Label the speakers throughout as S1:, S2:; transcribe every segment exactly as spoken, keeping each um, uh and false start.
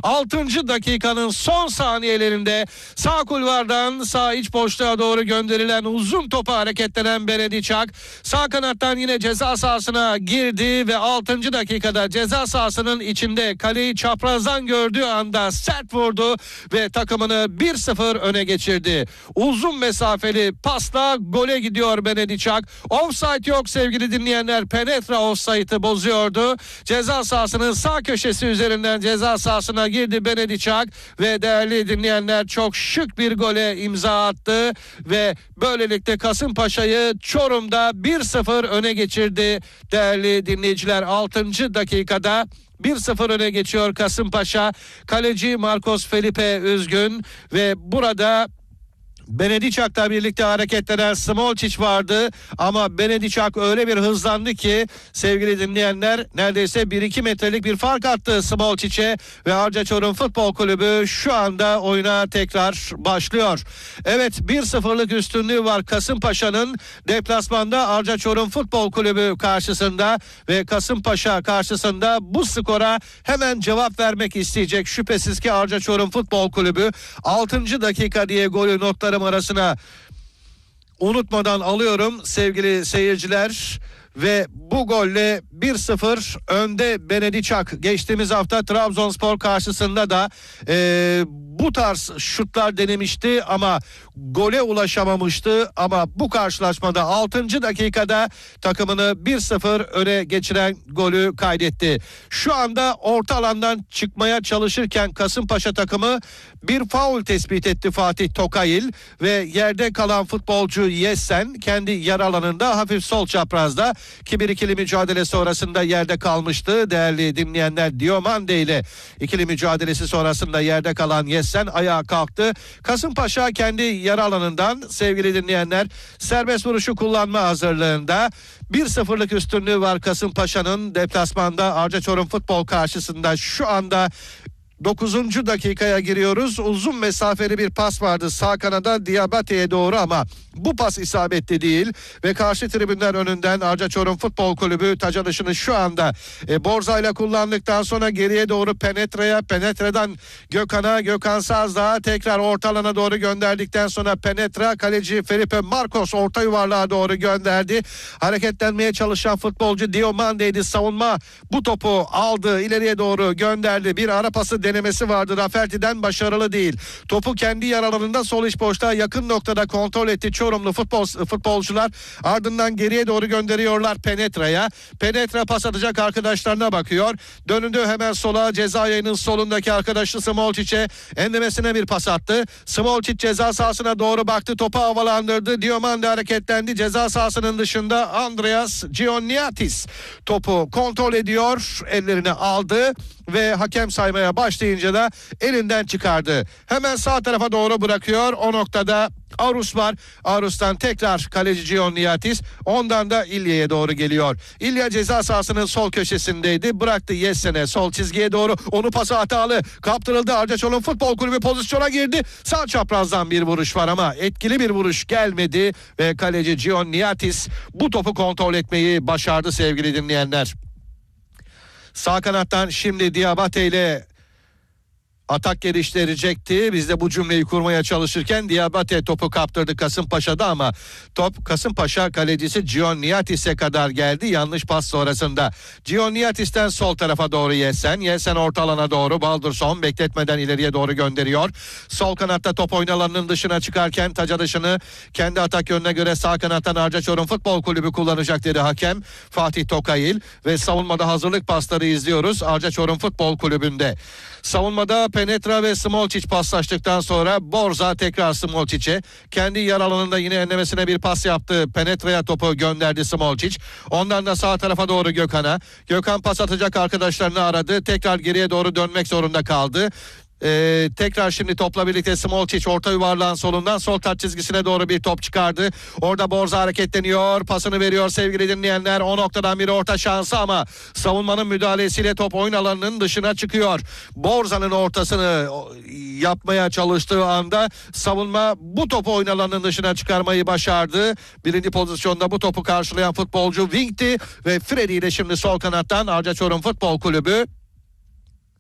S1: altıncı dakikanın son saniyelerinde sağ kulvardan sağ iç boşluğa doğru gönderilen uzun topa hareketlenen Benediçak sağ kanattan yine ceza sahasına girdi ve altıncı dakikada ceza sahasının içinde kaleyi çaprazdan gördüğü anda sert vurdu ve takımını bir sıfır öne geçirdi. Uzun mesafeli pasla gole gidiyor Benediçak. Offside yok sevgili dinleyenler. Penetra offside'ı bozuyordu. Ceza sahasının sağ köşesi üzerinden ceza sahasına girdi Benediçak ve değerli dinleyenler çok şık bir gole imza attı ve böylelikle Kasımpaşa'yı Çorum'da bir sıfır öne geçirdi. Değerli dinleyiciler, altıncı dakikada bir sıfır öne geçiyor Kasımpaşa. Kaleci Marcos Felipe üzgün ve burada Benediçak'la birlikte hareketlenen Smolčić vardı ama Benediçak öyle bir hızlandı ki sevgili dinleyenler neredeyse bir iki metrelik bir fark attı Smolčić'e ve Arca Çorum Futbol Kulübü şu anda oyuna tekrar başlıyor. Evet, bir sıfırlık üstünlüğü var Kasımpaşa'nın deplasmanda Arca Çorum Futbol Kulübü karşısında ve Kasımpaşa karşısında bu skora hemen cevap vermek isteyecek şüphesiz ki Arca Çorum Futbol Kulübü. altıncı dakika diye golü notlarım arasına unutmadan alıyorum sevgili seyirciler ve bu golle bir sıfır önde Benediçak. Geçtiğimiz hafta Trabzonspor karşısında da e, bu tarz şutlar denemişti ama gole ulaşamamıştı ama bu karşılaşmada altıncı dakikada takımını bir sıfır öne geçiren golü kaydetti. Şu anda orta alandan çıkmaya çalışırken Kasımpaşa takımı bir faul tespit etti Fatih Tokayil ve yerde kalan futbolcu Yessen kendi yarı alanında hafif sol çaprazda ki bir ikili mücadele sonrasında yerde kalmıştı. Değerli dinleyenler, Diomande ile ikili mücadelesi sonrasında yerde kalan Yessen ayağa kalktı. Kasımpaşa kendi yarı alanından sevgili dinleyenler serbest vuruşu kullanma hazırlığında. bir sıfırlık üstünlüğü var Kasımpaşa'nın deplasmanda Arca Çorum Futbol karşısında. Şu anda dokuzuncu dakikaya giriyoruz. Uzun mesafeli bir pas vardı sağ kanada Diabate'ye doğru ama bu pas isabetli değil ve karşı tribünler önünden Arca Çorum Futbol Kulübü taç atışını şu anda e, Borza ile kullandıktan sonra geriye doğru Penetra'ya, Penetra'dan Gökhan'a, Gökhan Sazdağ'a tekrar orta alana doğru gönderdikten sonra Penetra kaleci Felipe Marcos orta yuvarlığa doğru gönderdi. Hareketlenmeye çalışan futbolcu Diomande'ydi. Savunma bu topu aldı, ileriye doğru gönderdi. Bir ara pası denemesi vardı Rafferti'den, başarılı değil. Topu kendi yer alanında sol iç boşluğa yakın noktada kontrol etti Çorumlu futbol, futbolcular. Ardından geriye doğru gönderiyorlar Penetra'ya. Penetra pas atacak arkadaşlarına bakıyor. Dönündü hemen sola, ceza yayının solundaki arkadaşı Smolčić'e enlemesine bir pas attı. Smolčić ceza sahasına doğru baktı, topu havalandırdı. Diomande hareketlendi. Ceza sahasının dışında Andreas Gianniatis topu kontrol ediyor. Ellerini aldı ve hakem saymaya başlayınca da elinden çıkardı. Hemen sağ tarafa doğru bırakıyor. O noktada Arus var. Arus'tan tekrar kaleci Gianniatis. Ondan da İlye'ye doğru geliyor. İlye ceza sahasının sol köşesindeydi. Bıraktı Yessen'e sol çizgiye doğru. Onu pası hatalı. Kaptırıldı. Arca Çorum Futbol Kulübü pozisyona girdi. Sağ çaprazdan bir vuruş var ama etkili bir vuruş gelmedi ve kaleci Gianniatis bu topu kontrol etmeyi başardı sevgili dinleyenler. Sağ kanattan şimdi Diabate ile atak geliştirecekti. Biz de bu cümleyi kurmaya çalışırken Diabate topu kaptırdı Kasımpaşa'da ama top Kasımpaşa kalecisi Gianniatis'e kadar geldi. Yanlış pas sonrasında. Gianniatis'ten sol tarafa doğru Yessen. Yessen orta alana doğru. Baldursson bekletmeden ileriye doğru gönderiyor. Sol kanatta top oyun alanının dışına çıkarken taç atışını kendi atak yönüne göre sağ kanattan Arca Çorum Futbol Kulübü kullanacak dedi hakem Fatih Tokayil ve savunmada hazırlık pasları izliyoruz Arca Çorum Futbol Kulübü'nde. Savunmada Penetra ve Smolčić paslaştıktan sonra Borza tekrar Smolčić'e kendi yer alanında yine enlemesine bir pas yaptı. Penetra'ya topu gönderdi Smolčić. Ondan da sağ tarafa doğru Gökhan'a. Gökhan pas atacak arkadaşlarını aradı. Tekrar geriye doğru dönmek zorunda kaldı. Ee, tekrar şimdi topla birlikte Smolčić orta yuvarlağın solundan sol taç çizgisine doğru bir top çıkardı. Orada Borza hareketleniyor. Pasını veriyor sevgili dinleyenler. O noktadan bir orta şansı ama savunmanın müdahalesiyle top oyun alanının dışına çıkıyor. Borza'nın ortasını yapmaya çalıştığı anda savunma bu topu oyun alanının dışına çıkarmayı başardı. Birinci pozisyonda bu topu karşılayan futbolcu Wink'ti ve Freddy ile şimdi sol kanattan Arca Çorum Futbol Kulübü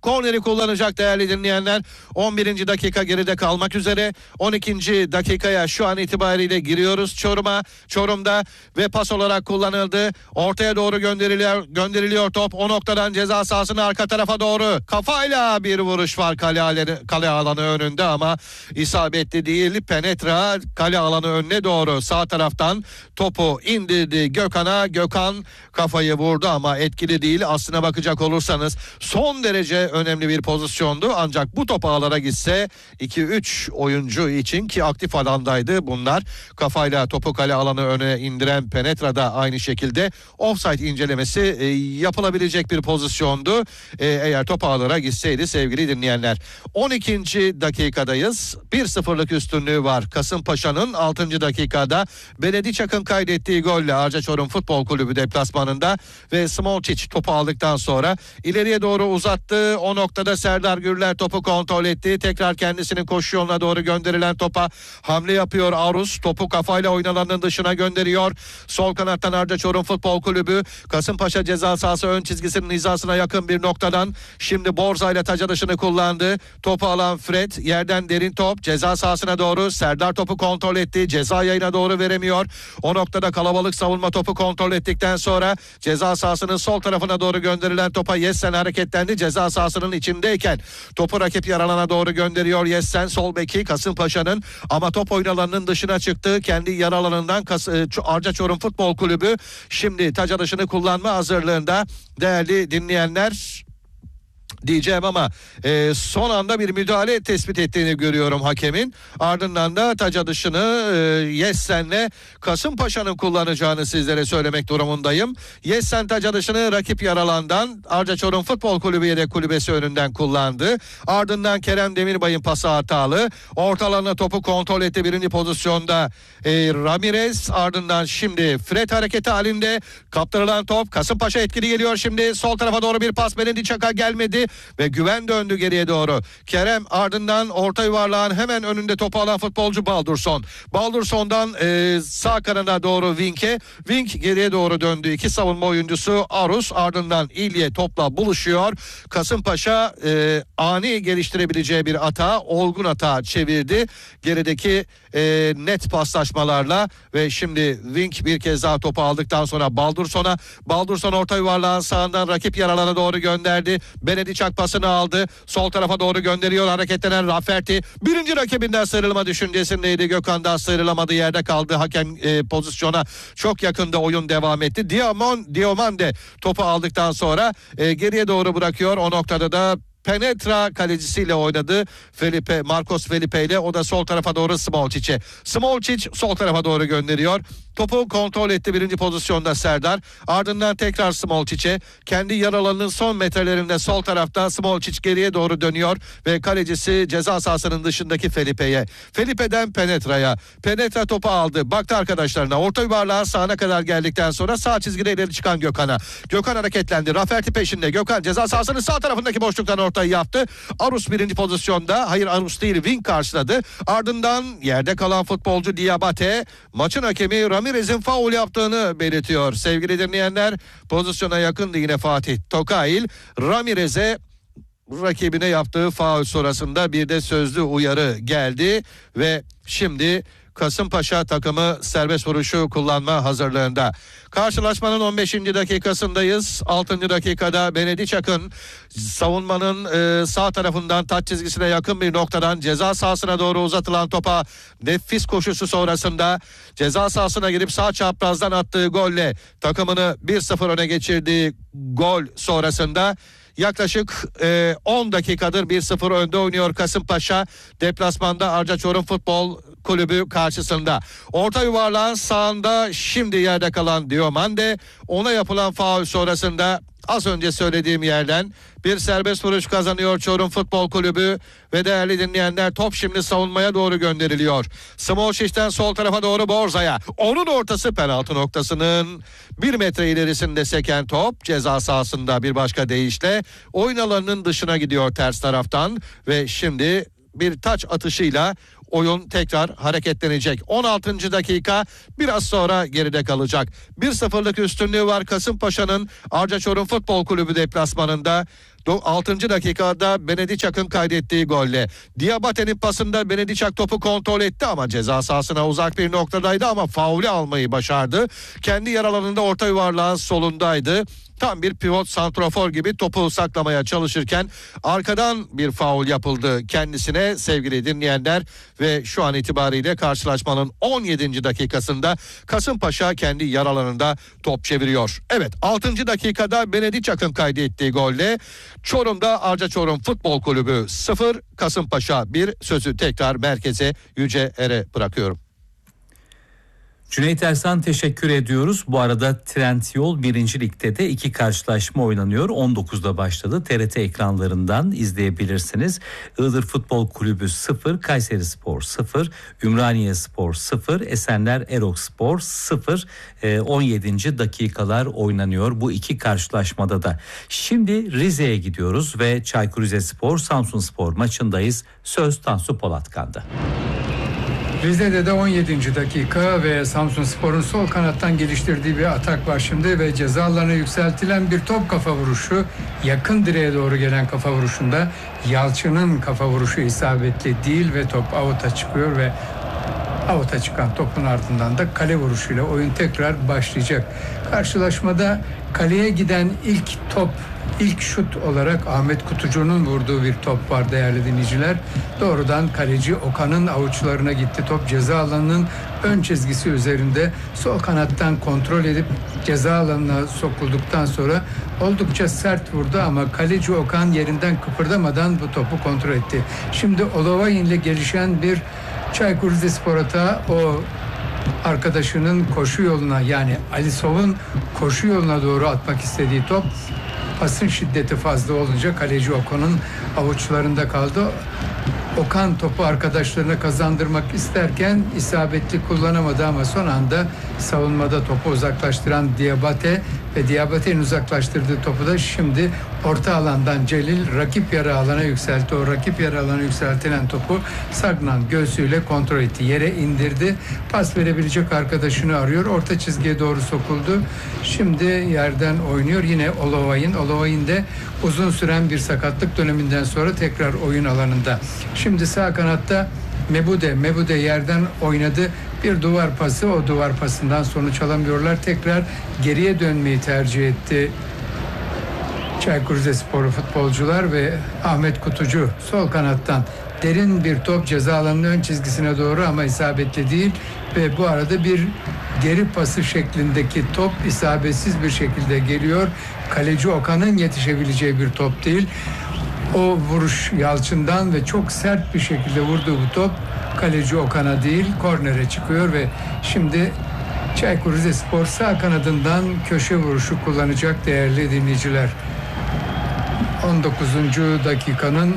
S1: korneri kullanacak değerli dinleyenler. on birinci dakika geride kalmak üzere. on ikinci dakikaya şu an itibariyle giriyoruz Çorum'a. Çorum'da ve pas olarak kullanıldı. Ortaya doğru gönderiliyor, gönderiliyor top. O noktadan ceza sahasının arka tarafa doğru. Kafayla bir vuruş var kale, alanı, kale alanı önünde ama isabetli değil. Penetra kale alanı önüne doğru sağ taraftan topu indirdi Gökhan'a. Gökhan kafayı vurdu ama etkili değil. Aslına bakacak olursanız son derece önemli bir pozisyondu. Ancak bu top ağlara gitse iki üç oyuncu için ki aktif alandaydı bunlar. Kafayla topu kale alanı öne indiren Penetra da aynı şekilde offside incelemesi e, yapılabilecek bir pozisyondu. E, eğer top ağlara gitseydi sevgili dinleyenler. on ikinci dakikadayız. bir sıfırlık üstünlüğü var Kasımpaşa'nın. altıncı dakikada Benediçak'ın kaydettiği golle Arca Çorum Futbol Kulübü deplasmanında ve Smolčić topu aldıktan sonra ileriye doğru uzattı. O noktada Serdar Gürler topu kontrol etti. Tekrar kendisinin koşu yoluna doğru gönderilen topa hamle yapıyor Arus. Topu kafayla oyun alanının dışına gönderiyor. Sol kanattan Arca Çorum Futbol Kulübü Kasımpaşa ceza sahası ön çizgisinin hizasına yakın bir noktadan şimdi Borza ile taca dışını kullandı. Topu alan Fred yerden derin top ceza sahasına doğru. Serdar topu kontrol etti. Ceza yayına doğru veremiyor. O noktada kalabalık savunma topu kontrol ettikten sonra ceza sahasının sol tarafına doğru gönderilen topa Yessen hareketlendi. Ceza sahasının içindeyken topu rakip yaralana doğru gönderiyor Yessen. Sol beki Kasımpaşa'nın ama top oyun alanının dışına çıktı. Kendi yer alanından Kas- Arca Çorum Futbol Kulübü şimdi taca dışını kullanma hazırlığında değerli dinleyenler diyeceğim ama e, son anda bir müdahale tespit ettiğini görüyorum hakemin. Ardından da taca dışını e, Yessen'le Kasımpaşa'nın kullanacağını sizlere söylemek durumundayım. Yessen taca dışını rakip yaralandan Arca Çorum Futbol Kulübü yedek kulübesi önünden kullandı. Ardından Kerem Demirbay'ın pası hatalı. Ortalarına topu kontrol etti birinci pozisyonda e, Ramirez. Ardından şimdi Fred hareketi halinde kaptırılan top Kasımpaşa etkili geliyor şimdi. Sol tarafa doğru bir pas Benediçak'a gelmedi. Ve güven döndü geriye doğru. Kerem ardından orta yuvarlağın hemen önünde topu alan futbolcu Baldurson. Baldurson'dan e, sağ kanada doğru Vink'e. Vink geriye doğru döndü. İki savunma oyuncusu Arus ardından İlye topla buluşuyor. Kasımpaşa e, ani geliştirebileceği bir hata, olgun hata çevirdi. Gerideki e, net paslaşmalarla ve şimdi Vink bir kez daha topu aldıktan sonra Baldurson'a. Baldurson orta yuvarlağın sağından rakip yer alana doğru gönderdi. Benediçak pasını aldı. Sol tarafa doğru gönderiyor hareketlenen Rafferty. Birinci rakibinden sıyrılma düşüncesindeydi. Gökhan'dan sıyrılamadı. Yerde kaldı. Hakem e, pozisyona çok yakında oyun devam etti. Diamond, Diomande topu aldıktan sonra e, geriye doğru bırakıyor. O noktada da Penetra kalecisiyle oynadı. Felipe, Marcos Felipe ile o da sol tarafa doğru Smolčić'e. Smolčić sol tarafa doğru gönderiyor. Topu kontrol etti birinci pozisyonda Serdar. Ardından tekrar Smolčić'e. Kendi yer alanının son metrelerinde sol tarafta Smolčić geriye doğru dönüyor ve kalecisi ceza sahasının dışındaki Felipe'ye. Felipe'den Penetra'ya. Penetra topu aldı. Baktı arkadaşlarına. Orta yuvarlağın sağına kadar geldikten sonra sağ çizgide ileri çıkan Gökhan'a. Gökhan hareketlendi. Rafferty peşinde. Gökhan ceza sahasının sağ tarafındaki boşluktan ortayı yaptı. Arus birinci pozisyonda. Hayır Arus değil Wing karşıladı. Ardından yerde kalan futbolcu Diabate maçın hakemi Ramirez'in faul yaptığını belirtiyor. Sevgili dinleyenler pozisyona yakındı yine Fatih Tokail. Ramirez'e rakibine yaptığı faul sonrasında bir de sözlü uyarı geldi ve şimdi Kasımpaşa takımı serbest vuruşu kullanma hazırlığında. Karşılaşmanın on beşinci dakikasındayız. altıncı dakikada Benediçak'ın savunmanın e, sağ tarafından taç çizgisine yakın bir noktadan ceza sahasına doğru uzatılan topa nefis koşusu sonrasında ceza sahasına girip sağ çaprazdan attığı golle takımını bir sıfır öne geçirdiği gol sonrasında yaklaşık e, on dakikadır bir sıfır önde oynuyor Kasımpaşa. Deplasmanda Arca Çorum Futbol Kulübü karşısında. Orta yuvarlağın sağında şimdi yerde kalan Diomande. Ona yapılan faul sonrasında az önce söylediğim yerden bir serbest vuruş kazanıyor Çorum Futbol Kulübü ve değerli dinleyenler top şimdi savunmaya doğru gönderiliyor. Smolčić'ten sol tarafa doğru Borza'ya. Onun ortası penaltı noktasının bir metre ilerisinde seken top ceza sahasında bir başka deyişle oyun alanının dışına gidiyor ters taraftan ve şimdi bir taç atışıyla oyun tekrar hareketlenecek. on altıncı dakika biraz sonra geride kalacak. bir sıfırlık üstünlüğü var Kasımpaşa'nın Arca Çorum Futbol Kulübü deplasmanında. altıncı dakikada Benediçak'ın kaydettiği golle. Diabate'nin pasında Benediçak topu kontrol etti ama ceza sahasına uzak bir noktadaydı ama faulü almayı başardı. Kendi yer alanında orta yuvarlağın solundaydı. Tam bir pivot santrafor gibi topu saklamaya çalışırken arkadan bir faul yapıldı kendisine sevgili dinleyenler ve şu an itibariyle karşılaşmanın on yedinci dakikasında Kasımpaşa kendi yer alanında top çeviriyor. Evet, altıncı dakikada Benediçak'ın kaydettiği golle Çorum'da Arca Çorum Futbol Kulübü sıfır, Kasımpaşa bir. Sözü tekrar merkeze Yüce Er'e bırakıyorum.
S2: Cüneyt Ersan teşekkür ediyoruz. Bu arada Trendyol birinci Lig'de de iki karşılaşma oynanıyor. on dokuzda başladı. T R T ekranlarından izleyebilirsiniz. Iğdır Futbol Kulübü sıfır, Kayserispor sıfır, Ümraniyespor sıfır, Esenler Erokspor sıfır. on yedinci dakikalar oynanıyor bu iki karşılaşmada da. Şimdi Rize'ye gidiyoruz ve Çaykur Rizespor Samsunspor maçındayız. Söz Tansu Polatkan'da.
S3: Rize'de de on yedinci dakika ve Samsunspor'un sol kanattan geliştirdiği bir atak var şimdi ve ceza alanına yükseltilen bir top kafa vuruşu, yakın direğe doğru gelen kafa vuruşunda Yalçın'ın kafa vuruşu isabetli değil ve top out'a çıkıyor ve out'a çıkan topun ardından da kale vuruşuyla oyun tekrar başlayacak. Karşılaşmada kaleye giden ilk top, ilk şut olarak Ahmet Kutucu'nun vurduğu bir top var değerli dinleyiciler. Doğrudan kaleci Okan'ın avuçlarına gitti. Top ceza alanının ön çizgisi üzerinde sol kanattan kontrol edip ceza alanına sokulduktan sonra oldukça sert vurdu ama kaleci Okan yerinden kıpırdamadan bu topu kontrol etti. Şimdi Olovay'ın ile gelişen bir Çaykur Rizespor atağı, o arkadaşının koşu yoluna, yani Alisov'un koşu yoluna doğru atmak istediği top, pasın şiddeti fazla olunca kaleci Okan'ın avuçlarında kaldı. Okan topu arkadaşlarına kazandırmak isterken isabetli kullanamadı ama son anda savunmada topu uzaklaştıran Diabate ve Diabate'nin uzaklaştırdığı topu da şimdi orta alandan Celil rakip yarı alana yükseltti. O rakip yarı alana yükseltilen topu Sagnan göğsüyle kontrol etti. Yere indirdi. Pas verebilecek arkadaşını arıyor. Orta çizgiye doğru sokuldu. Şimdi yerden oynuyor. Yine Olovay'ın. Olovay'ın de uzun süren bir sakatlık döneminden sonra tekrar oyun alanında. Şimdi sağ kanatta Mebude. Mebude yerden oynadı. Bir duvar pası, o duvar pasından sonuç alamıyorlar. Tekrar geriye dönmeyi tercih etti Çaykur Rizesporlu futbolcular ve Ahmet Kutucu sol kanattan derin bir top ceza alanının ön çizgisine doğru ama isabetli değil ve bu arada bir geri pası şeklindeki top isabetsiz bir şekilde geliyor. Kaleci Okan'ın yetişebileceği bir top değil. O vuruş Yalçın'dan ve çok sert bir şekilde vurduğu bu top kaleci Okan'a değil kornere çıkıyor ve şimdi Çaykur Rizespor sağ kanadından köşe vuruşu kullanacak değerli dinleyiciler. on dokuzuncu dakikanın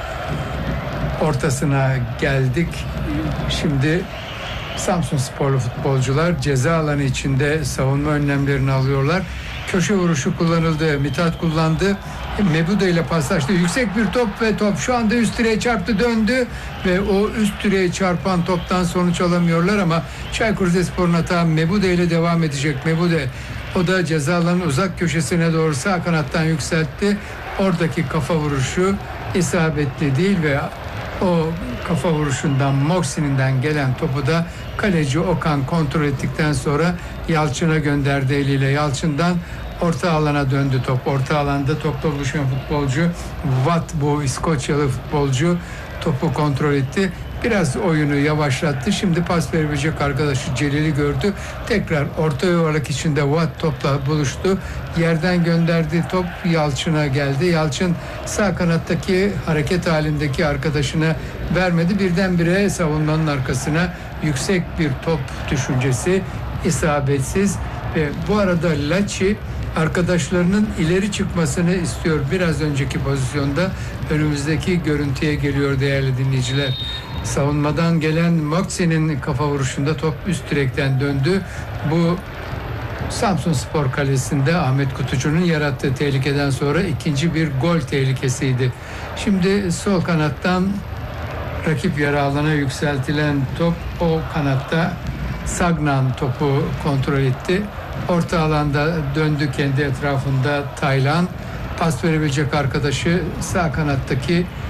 S3: ortasına geldik. Şimdi Samsunsporlu futbolcular ceza alanı içinde savunma önlemlerini alıyorlar. Köşe vuruşu kullanıldı. Mithat kullandı. Mebude ile paslaştı. Yüksek bir top ve top şu anda üst direğe çarptı, döndü ve o üst direğe çarpan toptan sonuç alamıyorlar ama Çaykur Rizespor'un hata Mebude ile devam edecek. Mebude, o da ceza alanının uzak köşesine doğru sağ kanattan yükseltti. Oradaki kafa vuruşu isabetli değil ve o kafa vuruşundan, Moxin'inden gelen topu da kaleci Okan kontrol ettikten sonra Yalçın'a gönderdi eliyle. Yalçın'dan orta alana döndü top. Orta alanda topla buluşan futbolcu Watt, bu İskoçyalı futbolcu topu kontrol etti. Biraz oyunu yavaşlattı. Şimdi pas verebilecek arkadaşı Celil'i gördü. Tekrar orta yuvarlak içinde Watt topla buluştu. Yerden gönderdiği top Yalçın'a geldi. Yalçın sağ kanattaki hareket halindeki arkadaşına vermedi. Birdenbire savunmanın arkasına yüksek bir top düşüncesi, isabetsiz ve bu arada Laci arkadaşlarının ileri çıkmasını istiyor. Biraz önceki pozisyonda önümüzdeki görüntüye geliyor değerli dinleyiciler. Savunmadan gelen Moxie'nin kafa vuruşunda top üst direkten döndü. Bu Samsunspor kalesinde Ahmet Kutucu'nun yarattığı tehlikeden sonra ikinci bir gol tehlikesiydi. Şimdi sol kanattan rakip yarı alana yükseltilen top, o kanatta Sagnan topu kontrol etti. Orta alanda döndü kendi etrafında Taylan. pas verebilecek arkadaşı sağ kanattaki